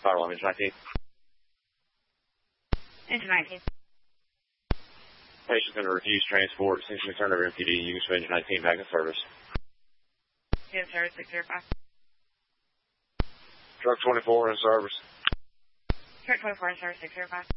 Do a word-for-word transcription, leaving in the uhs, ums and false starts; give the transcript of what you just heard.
Fire alarm, engine nineteen. Engine nineteen. Patient's going to refuse transport. Since you turned over M P D, you can switch engine nineteen back in service. Yes, sir, six zero five. Truck twenty-four in service. Truck twenty-four in service, six zero five.